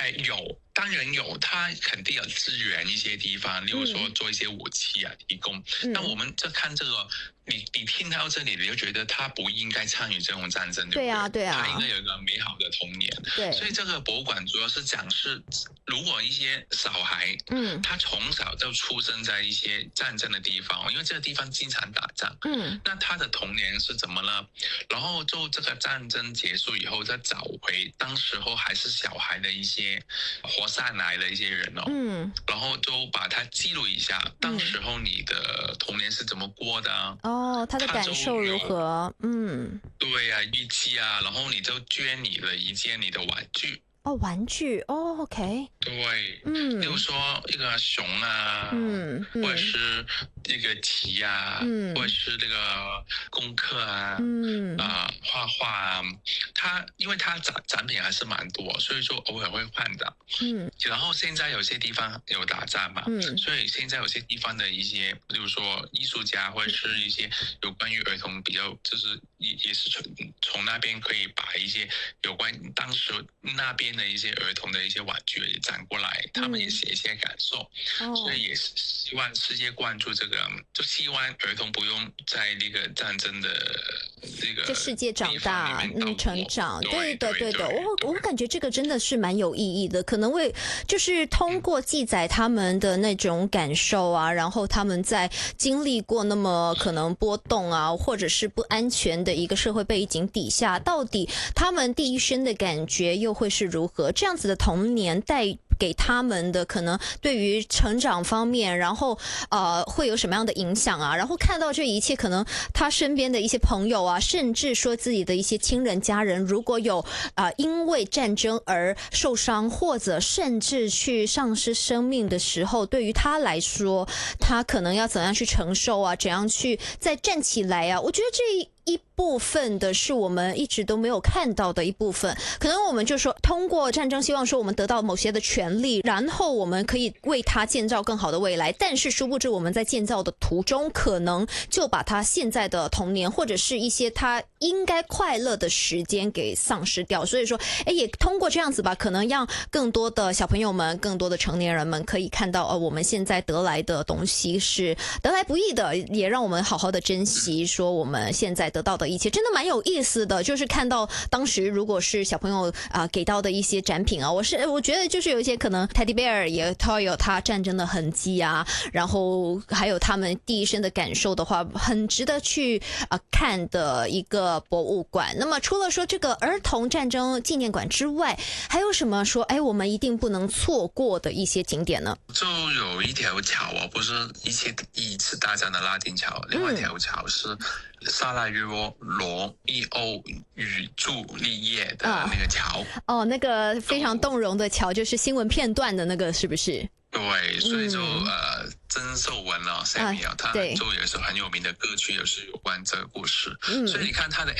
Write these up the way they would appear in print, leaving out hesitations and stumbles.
有，当然有，他肯定有支援一些地方，例如说做一些武器啊提供。那我们就看这个，你听到这里，你就觉得他不应该参与这种战争，对不对？ 对啊，对啊， 他应该有一个美好的童年。 对， 所以这个博物馆主要是讲是，如果一些小孩，他从小就出生在一些战争的地方，因为这个地方经常打仗，那他的童年是怎么呢？然后就这个战争结束以后，再找回当时候还是小孩的一些活上来的一些人然后就把它记录一下，当时候你的童年是怎么过的他的感受如何？ 对啊，预期啊，然后你就捐你了一件你的玩具。 玩具，OK， 对，例如说一个熊啊，或者是一个题啊，或者是这个功课啊，画画啊，因为它展品还是蛮多，所以就偶尔会换的。然后现在有些地方有打仗嘛，所以现在有些地方的一些，比如说艺术家或者是一些有关于儿童比较，就是也是从那边可以把一些有关当时那边的一些儿童的一些玩具也展过来，他们也写一些感受，所以也是希望世界关注这个，就希望儿童不用在那个战争的这世界长大，成长，对的， 对的。 我感觉这个真的是蛮有意义的，可能会就是通过记载他们的那种感受啊，然后他们在经历过那么可能波动啊，或者是不安全的一个社会背景底下，到底他们第一身的感觉又会是如何？这样子的童年带给他们的可能对于成长方面，然后会有什么样的影响啊？然后看到这一切，可能他身边的一些朋友啊，甚至说自己的一些亲人家人，如果有因为战争而受伤，或者甚至去丧失生命的时候，对于他来说，他可能要怎样去承受啊？怎样去再站起来啊？我觉得这一部分的是我们一直都没有看到的一部分，可能我们就说通过战争希望说我们得到某些的权利，然后我们可以为他建造更好的未来，但是殊不知我们在建造的途中可能就把他现在的童年或者是一些他应该快乐的时间给丧失掉，所以说也通过这样子吧，可能让更多的小朋友们，更多的成年人们可以看到我们现在得来的东西是得来不易的，也让我们好好的珍惜说我们现在得到的一切，真的蛮有意思的。就是看到当时如果是小朋友给到的一些展品啊，我觉得就是有一些可能 Teddy Bear 也有他战争的痕迹啊，然后还有他们第一身的感受的话，很值得去看的一个博物馆。那么除了说这个儿童战争纪念馆之外，还有什么说我们一定不能错过的一些景点呢？ 就有一条桥不是一次大战的拉丁桥，另外一条桥是萨拉约罗伊欧与朱丽叶的那个桥那个非常动容的桥，就是新闻片段的那个，是不是？ 对，所以就曾寿文Samuel 他就也是很有名的歌曲，也是有关这个故事。所以你看他的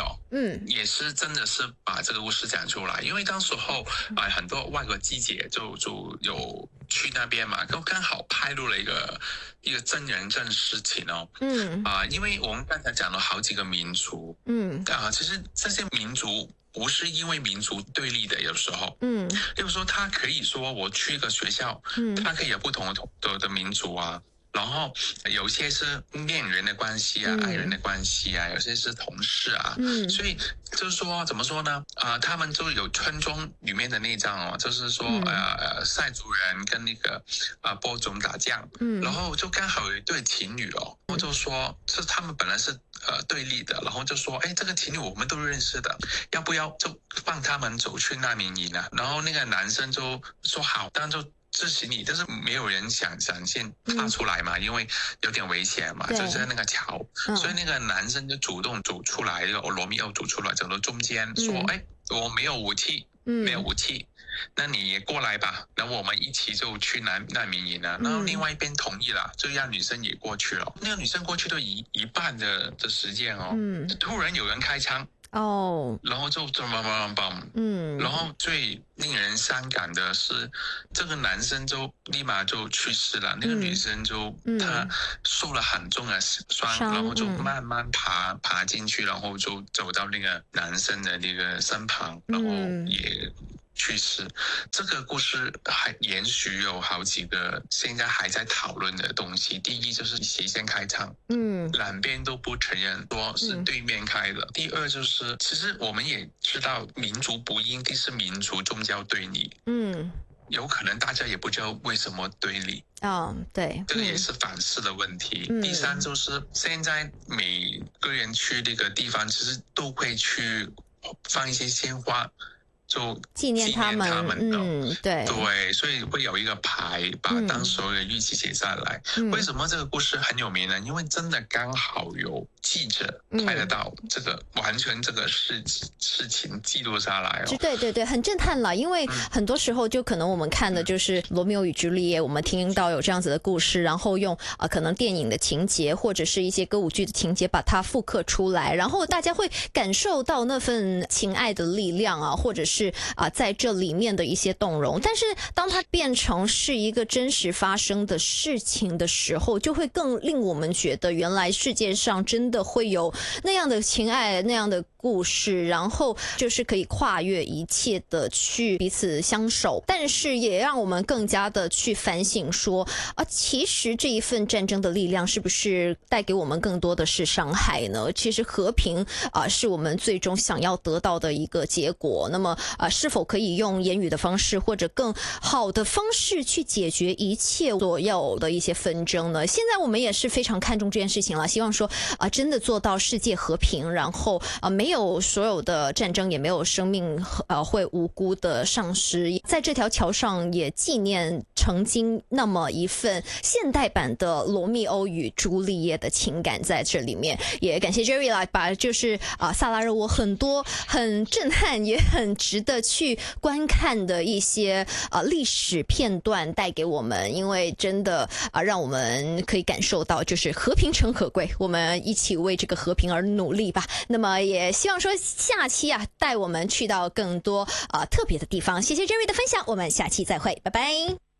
MV 也是真的是把这个故事讲出来。因为当时候很多外国记者就有去那边嘛，刚好拍录了一个真人真事情因为我们刚才讲了好几个民族，其实这些民族不是因为民族对立的，有时候，例如说他可以说我去一个学校，他可以有不同的民族啊，然后有些是恋人的关系啊，爱人的关系啊，有些是同事啊，所以就是说怎么说呢？他们就有村庄里面的内战就是说塞族人跟那个波种打架，然后就刚好有一对情侣我就说是他们本来是对立的，然后就说这个情侣我们都认识的，要不要就放他们走去难民营啊？然后那个男生就说好，当然就支持你，但是没有人想先踏出来嘛，因为有点危险嘛，就在那个桥，所以那个男生就主动走出来，罗密欧走出来，走到中间说我没有武器，没有武器，那你也过来吧，然后我们一起就去难民营了。然后另外一边同意了，就让女生也过去了。那个女生过去都一半的时间突然有人开枪然后就然后最令人伤感的是，这个男生就立马就去世了，那个女生就她受了很重的伤，然后就慢慢爬进去，然后就走到那个男生的那个身旁，然后也去世。这个故事还延续有好几个现在还在讨论的东西。第一就是谁先开枪，两边都不承认说是对面开的。第二就是其实我们也知道民族不一定是民族宗教对立，有可能大家也不知道为什么对立。 对， 这个也是反思的问题。第三就是现在每个人去那个地方其实都会去放一些鲜花，就纪念他们的。 对，所以会有一个牌把当时的日期写下来。为什么这个故事很有名呢？因为真的刚好有记者拍得到这个完全这个事情记录下来对，很震撼了。因为很多时候就可能我们看的就是罗密欧与朱丽叶，我们听到有这样子的故事，然后用可能电影的情节或者是一些歌舞剧的情节把它复刻出来，然后大家会感受到那份情爱的力量或者是在这里面的一些动容。但是当它变成是一个真实发生的事情的时候，就会更令我们觉得原来世界上真的会有那样的情爱，那样的故事，然后就是可以跨越一切的去彼此相守。但是也让我们更加的去反省说其实这一份战争的力量是不是带给我们更多的是伤害呢？其实和平是我们最终想要得到的一个结果。那么是否可以用言语的方式或者更好的方式去解决一切所有的一些纷争呢？现在我们也是非常看重这件事情了，希望说真的做到世界和平，然后没有所有的战争，也没有生命会无辜的丧失。在这条桥上也纪念曾经那么一份现代版的罗密欧与朱丽叶的情感在这里面。也感谢 Jerry 来把就是萨拉热窝很多很震撼也很值得去观看的一些历史片段带给我们，因为真的让我们可以感受到就是和平诚可贵，我们一起为这个和平而努力吧。那么也希望说下期带我们去到更多特别的地方。谢谢 Jerry 的分享，我们下期再会，拜拜。